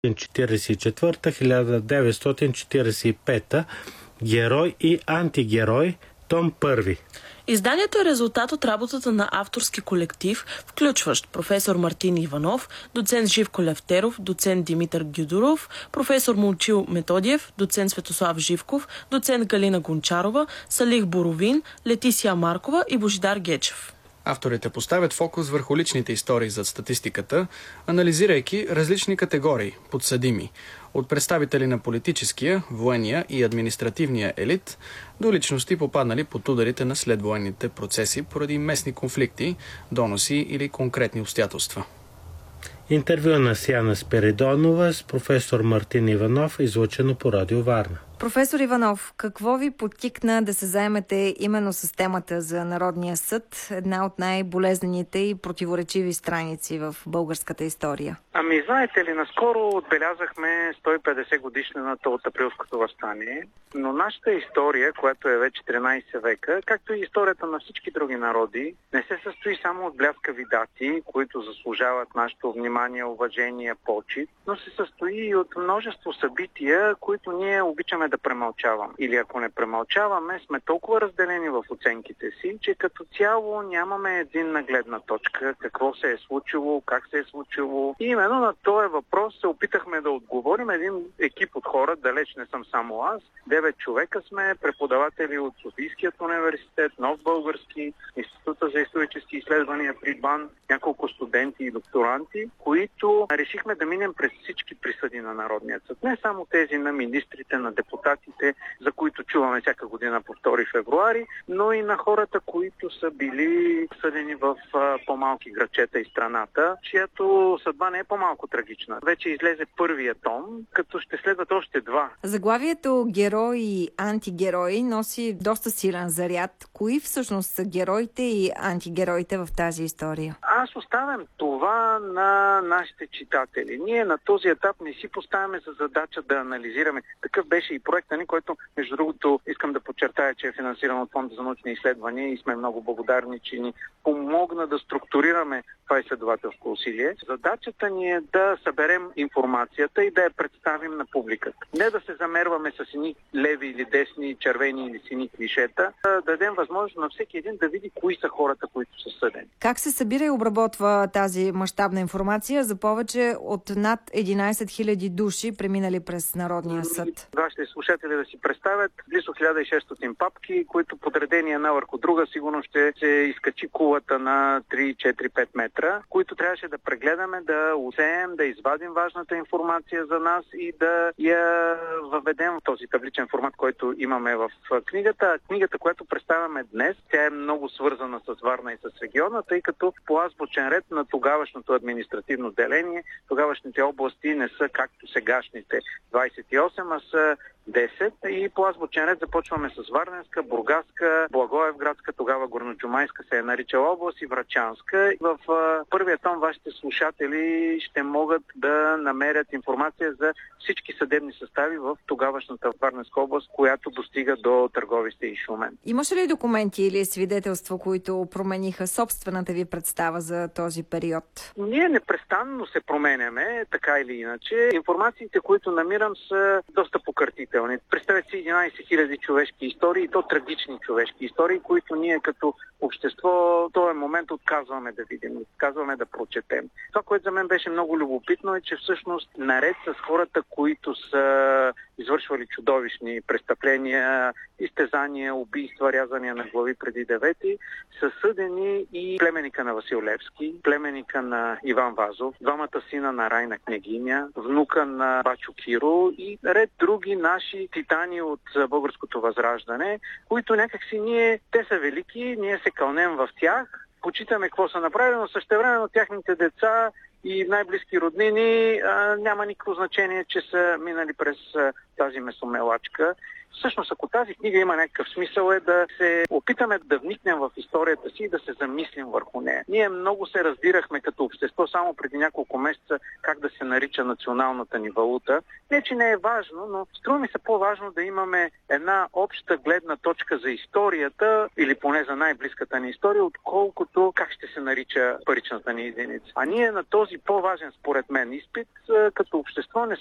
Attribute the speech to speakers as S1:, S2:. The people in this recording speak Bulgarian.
S1: 1944-1945, Герой и антигерой, том 1.
S2: Изданието е резултат от работата на авторски колектив, включващ професор Мартин Иванов, доцент Живко Левтеров, доцент Димитър Гюдуров, професор Момчил Методиев, доцент Светослав Живков, доцент Галина Гончарова, Салих Боровин, Летисия Маркова и Божидар Гечев.
S3: Авторите поставят фокус върху личните истории зад статистиката, анализирайки различни категории подсъдими, от представители на политическия, военния и административния елит до личности попаднали под ударите на следвоенните процеси поради местни конфликти, доноси или конкретни обстоятелства.
S1: Интервю на Сияна Спиридонова с професор Мартин Иванов, излъчено по Радио Варна.
S4: Професор Иванов, какво ви подтикна да се заемете именно с темата за Народния съд, една от най-болезнените и противоречиви страници в българската история?
S5: Знаете ли, наскоро отбелязахме 150 годишнината от Априлското въстание, но нашата история, която е вече 13 века, както и историята на всички други народи, не се състои само от бляскави дати, които заслужават нашето внимание, уважение, почит, но се състои и от множество събития, които ние обичаме да премълчаваме. Или ако не премълчаваме, сме толкова разделени в оценките си, че като цяло нямаме единна гледна точка, какво се е случило, как се е случило. И именно на този въпрос се опитахме да отговорим. Един екип от хора, далеч не съм само аз, 9 човека сме, преподаватели от Софийският университет, Нов български, Института за исторически изследвания при БАН, няколко студенти и докторанти, които решихме да минем през всички присъди на Народния съд. Не само тези на министрите, на депутатите, за които чуваме всяка година по 2 февруари, но и на хората, които са били съдени в по-малки градчета и страната, чиято съдба не е по-малко трагична. Вече излезе първия том, като ще следват още 2.
S4: Заглавието герой и антигерой носи доста силен заряд. Кои всъщност са героите и антигероите в тази история?
S5: Аз оставям това на нашите читатели. Ние на този етап не си поставяме за задача да анализираме. Такъв беше и проекта ни, който, между другото, искам да подчертая, че е финансиран от Фонда за научни изследвания и сме много благодарни, че ни помогна да структурираме това изследователско усилие. Задачата ни е да съберем информацията и да я представим на публиката. Не да се замерваме с едни леви или десни, червени или сини клишета, да дадем възможност на всеки един да види кои са хората, които са съдени.
S4: Как се събира и обработва тази мащабна информация за повече от над 11 000 души, преминали през Народния съд?
S5: Вашите слушатели да си представят близо 1600 папки, които подредени една върху друга сигурно ще се изкачи кулата на 3, 4, 5 метра, които трябваше да прегледаме, да усеем, да извадим важната информация за нас и да я въведем в този табличен формат, който имаме в книгата. Книгата, която представяме днес, тя е много свързана с Варна и с региона, тъй като по азбучен ред на тогавашното административно деление, тогавашните области не са както сегашните 28, а са 10 и по азбучен ред започваме с Варненска, Бургаска, Благоевградска, тогава Горноджумайска се е наричала област и Врачанска. В първия том вашите слушатели ще могат да намерят информация за всички съдебни състави в тогавашната Варненска област, която достига до Търговище и Шумен.
S4: Имаше ли документи или свидетелства, които промениха собствената ви представа за този период?
S5: Ние непрестанно се променяме, така или иначе. Информациите, които намирам, са доста покъртителни. Представете си 11 000 човешки истории, и то трагични човешки истории, които ние като общество в този момент отказваме да видим, отказваме да прочетем. Това, което за мен беше много любопитно е, че всъщност наред с хората, които са извършвали чудовищни престъпления, изтезания, убийства, рязания на глави преди 9-ти, са съдени и племенника на Васил Левски, племеника на Иван Вазов, двамата сина на Райна княгиня, внука на Бачо Киро и ред други наши титани от българското възраждане, които някакси те са велики, ние се кълнем в тях, почитаме какво са направили, но същевременно тяхните деца и най-близки роднини няма никакво значение, че са минали през тази месомелачка. Всъщност, ако тази книга има някакъв смисъл, е да се опитаме да вникнем в историята си и да се замислим върху нея. Ние много се раздирахме като общество само преди няколко месеца как да се нарича националната ни валута. Не, че не е важно, но струва ми се по-важно да имаме една обща гледна точка за историята, или поне за най-близката ни история, отколкото как ще се нарича паричната ни единица. А ние на този по-важен, според мен, изпит като общество не